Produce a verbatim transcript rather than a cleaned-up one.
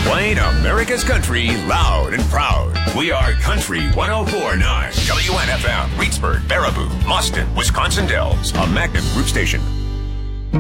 Playing America's country loud and proud. We are Country one oh four point nine. W N F M, Reedsburg, Baraboo, Mustin, Wisconsin Dells. A Magnum Group station.